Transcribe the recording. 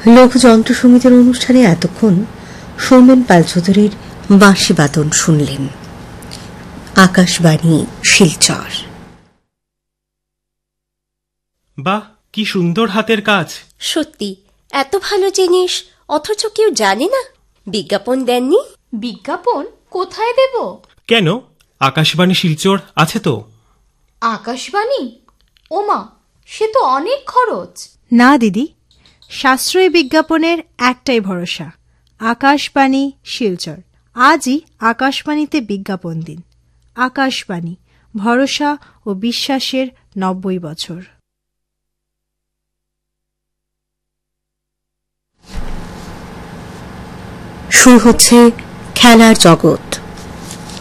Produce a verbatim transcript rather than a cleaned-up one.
লোক যন্ত্রসঙ্গীতের অনুষ্ঠানে এতক্ষণ সৌমেন পাল চৌধুরীর বাঁশি বাদন শুনলেন। আকাশবাণী শিলচর। বাহ, কি সুন্দর হাতের কাজ। সত্যি এত ভালো জিনিস অথচ কেউ জানে না। বিজ্ঞাপন দেননি? বিজ্ঞাপন কোথায় দেব? কেন, আকাশবাণী শিলচর আছে তো। আকাশবাণী? ওমা, সে তো অনেক খরচ। না দিদি, সাশ্রয়ী বিজ্ঞাপনের একটাই ভরসা, আকাশবাণী শিলচর। আজই আকাশবাণীতে বিজ্ঞাপন দিন। আকাশবাণী, ভরসা ও বিশ্বাসের নব্বই বছর। শুরু হচ্ছে খেলার জগৎ।